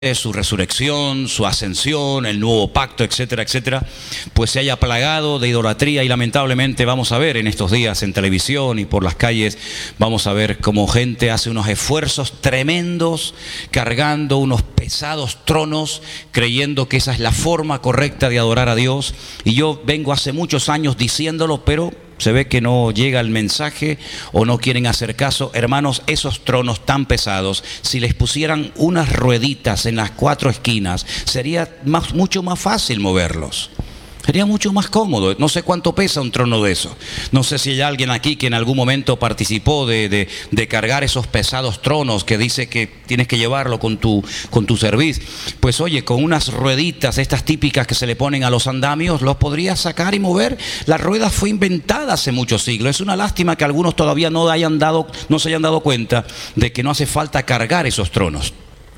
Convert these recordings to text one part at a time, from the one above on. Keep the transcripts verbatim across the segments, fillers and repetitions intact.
su resurrección, su ascensión, el nuevo pacto, etcétera, etcétera, pues se haya plagado de idolatría. Y lamentablemente vamos a ver en estos días en televisión y por las calles, vamos a ver cómo gente hace unos esfuerzos tremendos cargando unos pesados tronos, creyendo que esa es la forma correcta de adorar a Dios. Y yo vengo hace muchos años diciéndolo, pero se ve que no llega el mensaje o no quieren hacer caso. Hermanos, esos tronos tan pesados, si les pusieran unas rueditas en las cuatro esquinas, sería más, mucho más fácil moverlos. Sería mucho más cómodo. No sé cuánto pesa un trono de eso. No sé si hay alguien aquí que en algún momento participó de, de, de cargar esos pesados tronos que dice que tienes que llevarlo con tu, con tu cerviz. Pues oye, con unas rueditas, estas típicas que se le ponen a los andamios, los podrías sacar y mover. La rueda fue inventada hace muchos siglos. Es una lástima que algunos todavía no, hayan dado, no se hayan dado cuenta de que no hace falta cargar esos tronos.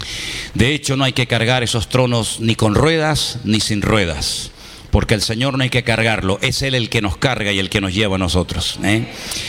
De hecho, no hay que cargar esos tronos ni con ruedas ni sin ruedas, porque el Señor no hay que cargarlo, es Él el que nos carga y el que nos lleva a nosotros, ¿eh?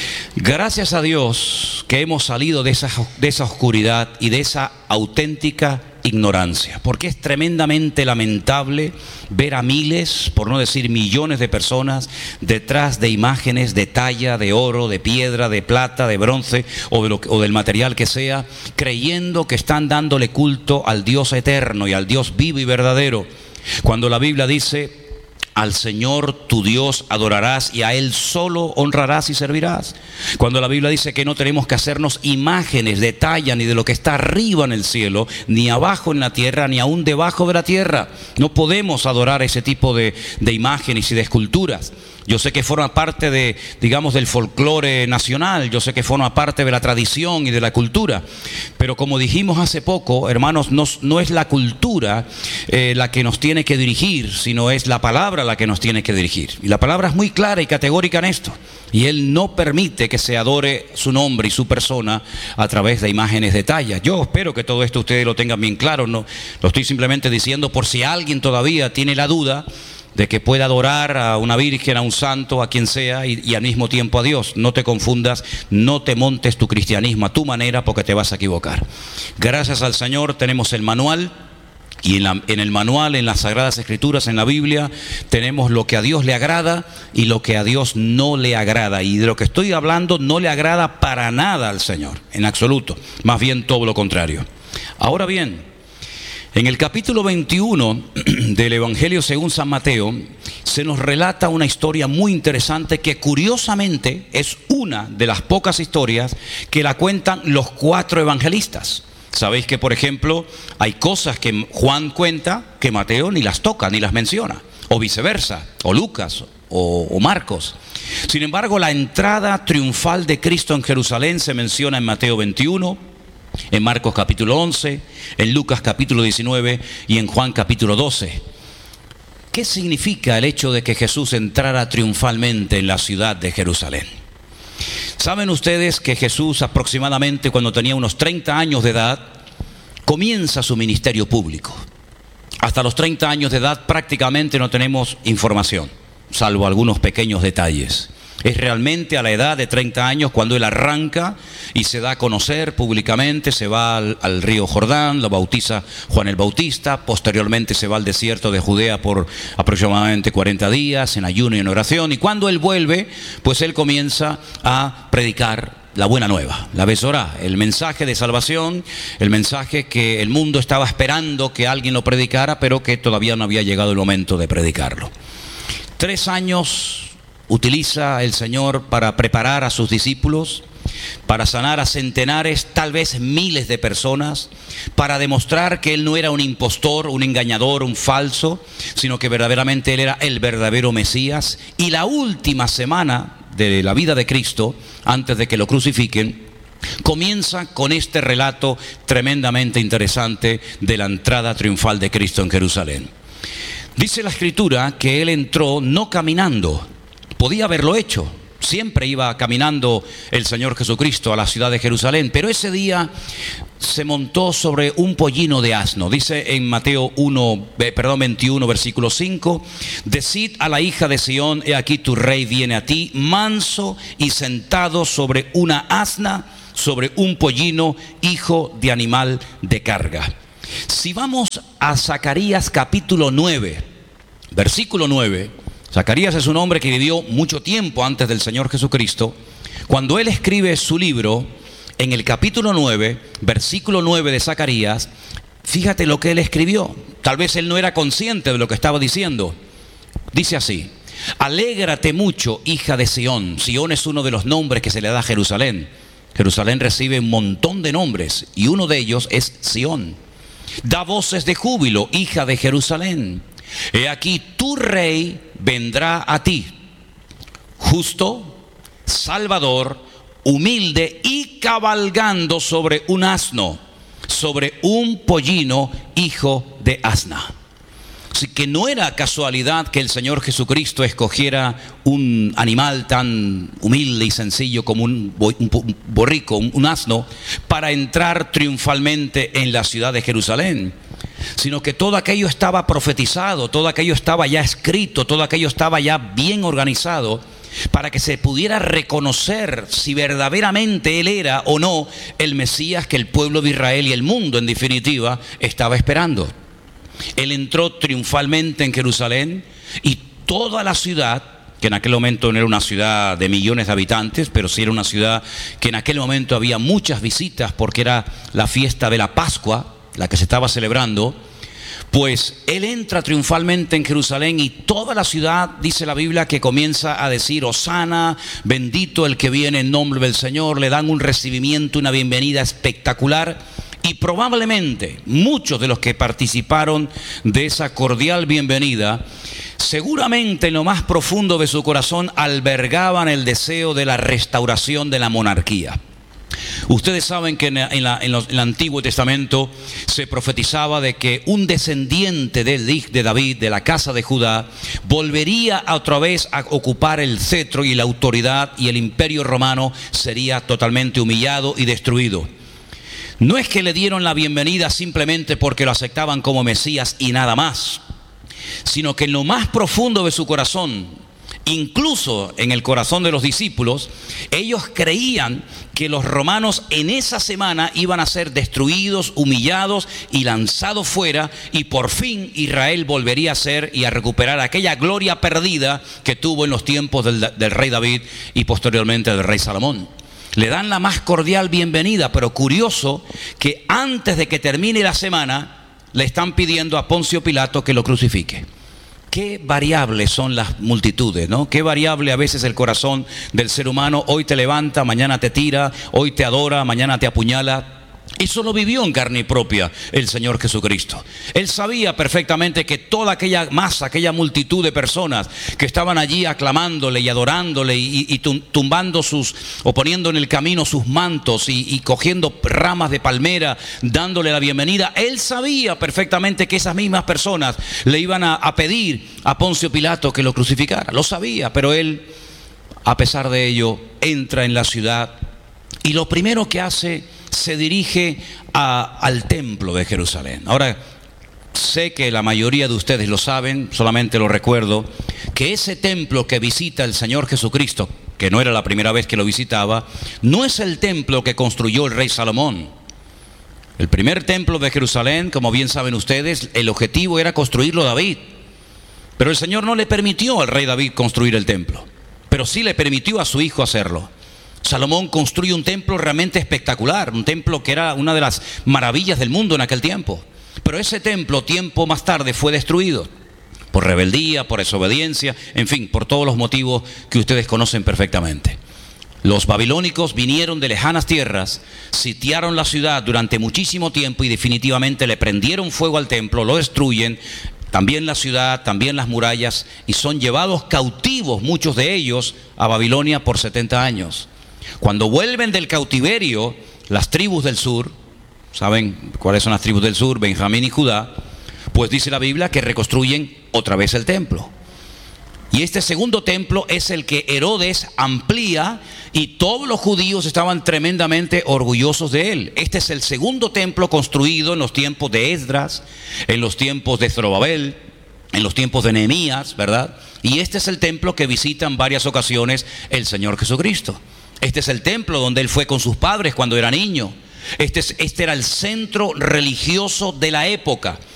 Gracias a Dios que hemos salido de esa, de esa oscuridad y de esa auténtica ignorancia, porque es tremendamente lamentable ver a miles, por no decir millones de personas detrás de imágenes de talla, de oro, de piedra, de plata, de bronce o, de lo, o del material que sea, creyendo que están dándole culto al Dios eterno y al Dios vivo y verdadero, cuando la Biblia dice: al Señor tu Dios adorarás y a Él solo honrarás y servirás. Cuando la Biblia dice que no tenemos que hacernos imágenes de talla ni de lo que está arriba en el cielo, ni abajo en la tierra, ni aún debajo de la tierra. No podemos adorar ese tipo de, de imágenes y de esculturas. Yo sé que forma parte de, digamos, del folclore nacional, yo sé que forma parte de la tradición y de la cultura, pero como dijimos hace poco, hermanos, no, no es la cultura eh, la que nos tiene que dirigir, sino es la palabra la que nos tiene que dirigir. Y la palabra es muy clara y categórica en esto, y Él no permite que se adore su nombre y su persona a través de imágenes de talla. Yo espero que todo esto ustedes lo tengan bien claro, no lo estoy simplemente diciendo por si alguien todavía tiene la duda de que pueda adorar a una virgen, a un santo, a quien sea, y, y al mismo tiempo a Dios. No te confundas, no te montes tu cristianismo a tu manera, porque te vas a equivocar. Gracias al Señor tenemos el manual, y en, la, en el manual, en las Sagradas Escrituras, en la Biblia, tenemos lo que a Dios le agrada y lo que a Dios no le agrada. Y de lo que estoy hablando no le agrada para nada al Señor, en absoluto, más bien todo lo contrario. Ahora bien, en el capítulo veintiuno del Evangelio según San Mateo se nos relata una historia muy interesante que curiosamente es una de las pocas historias que la cuentan los cuatro evangelistas. Sabéis que, por ejemplo, hay cosas que Juan cuenta que Mateo ni las toca, ni las menciona, o viceversa, o Lucas, o, o Marcos. Sin embargo, la entrada triunfal de Cristo en Jerusalén se menciona en Mateo veintiuno, en Marcos capítulo once, en Lucas capítulo diecinueve y en Juan capítulo doce. ¿Qué significa el hecho de que Jesús entrara triunfalmente en la ciudad de Jerusalén? ¿Saben ustedes que Jesús, aproximadamente cuando tenía unos treinta años de edad, comienza su ministerio público? Hasta los treinta años de edad prácticamente no tenemos información, salvo algunos pequeños detalles. Es realmente a la edad de treinta años cuando Él arranca y se da a conocer públicamente. Se va al, al río Jordán, lo bautiza Juan el Bautista, posteriormente se va al desierto de Judea por aproximadamente cuarenta días en ayuno y en oración, y cuando Él vuelve, pues Él comienza a predicar la buena nueva, la Besorá, el mensaje de salvación, el mensaje que el mundo estaba esperando que alguien lo predicara, pero que todavía no había llegado el momento de predicarlo. Tres años utiliza el Señor para preparar a sus discípulos, para sanar a centenares, tal vez miles de personas, para demostrar que Él no era un impostor, un engañador, un falso, sino que verdaderamente Él era el verdadero Mesías. Y la última semana de la vida de Cristo, antes de que lo crucifiquen, comienza con este relato tremendamente interesante de la entrada triunfal de Cristo en Jerusalén. Dice la Escritura que Él entró no caminando. Podía haberlo hecho, siempre iba caminando el Señor Jesucristo a la ciudad de Jerusalén, pero ese día se montó sobre un pollino de asno. Dice en Mateo uno, perdón, veintiuno, versículo cinco: decid a la hija de Sión, he aquí tu rey viene a ti, manso y sentado sobre una asna, sobre un pollino, hijo de animal de carga. Si vamos a Zacarías capítulo nueve, versículo nueve, Zacarías es un hombre que vivió mucho tiempo antes del Señor Jesucristo. Cuando él escribe su libro, en el capítulo nueve, versículo nueve de Zacarías, fíjate lo que él escribió. Tal vez él no era consciente de lo que estaba diciendo. Dice así: alégrate mucho, hija de Sión. Sión es uno de los nombres que se le da a Jerusalén. Jerusalén recibe un montón de nombres y uno de ellos es Sión. Da voces de júbilo, hija de Jerusalén. He aquí tu rey vendrá a ti, justo, salvador, humilde y cabalgando sobre un asno, sobre un pollino, hijo de asna. Así que no era casualidad que el Señor Jesucristo escogiera un animal tan humilde y sencillo como un borrico, un asno, para entrar triunfalmente en la ciudad de Jerusalén, sino que todo aquello estaba profetizado, todo aquello estaba ya escrito, todo aquello estaba ya bien organizado, para que se pudiera reconocer si verdaderamente él era o no el Mesías que el pueblo de Israel y el mundo en definitiva estaba esperando. Él entró triunfalmente en Jerusalén y toda la ciudad, que en aquel momento no era una ciudad de millones de habitantes, pero sí era una ciudad que en aquel momento había muchas visitas porque era la fiesta de la Pascua, la que se estaba celebrando. Pues él entra triunfalmente en Jerusalén y toda la ciudad, dice la Biblia, que comienza a decir: Hosana, bendito el que viene en nombre del Señor. Le dan un recibimiento, una bienvenida espectacular. Y probablemente muchos de los que participaron de esa cordial bienvenida, seguramente en lo más profundo de su corazón albergaban el deseo de la restauración de la monarquía. Ustedes saben que en, en, la, en, los, en el Antiguo Testamento se profetizaba de que un descendiente de, de David, de la casa de Judá, volvería otra vez a ocupar el cetro y la autoridad, y el imperio romano sería totalmente humillado y destruido. No es que le dieron la bienvenida simplemente porque lo aceptaban como Mesías y nada más, sino que en lo más profundo de su corazón, incluso en el corazón de los discípulos, ellos creían que los romanos en esa semana iban a ser destruidos, humillados y lanzados fuera, y por fin Israel volvería a ser y a recuperar aquella gloria perdida que tuvo en los tiempos del, del rey David y posteriormente del rey Salomón. Le dan la más cordial bienvenida, pero curioso que antes de que termine la semana le están pidiendo a Poncio Pilato que lo crucifique. Qué variables son las multitudes, ¿no? Qué variable a veces el corazón del ser humano. Hoy te levanta, mañana te tira, hoy te adora, mañana te apuñala. Eso lo vivió en carne propia el Señor Jesucristo. Él sabía perfectamente que toda aquella masa, aquella multitud de personas que estaban allí aclamándole y adorándole y, y tumbando sus, o poniendo en el camino sus mantos y, y cogiendo ramas de palmera, dándole la bienvenida, él sabía perfectamente que esas mismas personas le iban a, a pedir a Poncio Pilato que lo crucificara. Lo sabía, pero él, a pesar de ello, entra en la ciudad y lo primero que hace, se dirige a, al templo de Jerusalén. Ahora, sé que la mayoría de ustedes lo saben, solamente lo recuerdo, que ese templo que visita el Señor Jesucristo, que no era la primera vez que lo visitaba, no es el templo que construyó el rey Salomón. El primer templo de Jerusalén, como bien saben ustedes, el objetivo era construirlo David. Pero el Señor no le permitió al rey David construir el templo, pero sí le permitió a su hijo hacerlo. Salomón construye un templo realmente espectacular, un templo que era una de las maravillas del mundo en aquel tiempo. Pero ese templo, tiempo más tarde, fue destruido por rebeldía, por desobediencia, en fin, por todos los motivos que ustedes conocen perfectamente. Los babilónicos vinieron de lejanas tierras, sitiaron la ciudad durante muchísimo tiempo y definitivamente le prendieron fuego al templo, lo destruyen, también la ciudad, también las murallas, y son llevados cautivos, muchos de ellos, a Babilonia por setenta años. Cuando vuelven del cautiverio, las tribus del sur, ¿saben cuáles son las tribus del sur? Benjamín y Judá. Pues dice la Biblia que reconstruyen otra vez el templo. Y este segundo templo es el que Herodes amplía y todos los judíos estaban tremendamente orgullosos de él. Este es el segundo templo construido en los tiempos de Esdras, en los tiempos de Zorobabel, en los tiempos de Nehemías, ¿verdad? Y este es el templo que visita en varias ocasiones el Señor Jesucristo. Este es el templo donde él fue con sus padres cuando era niño. Este, es- este era el centro religioso de la época.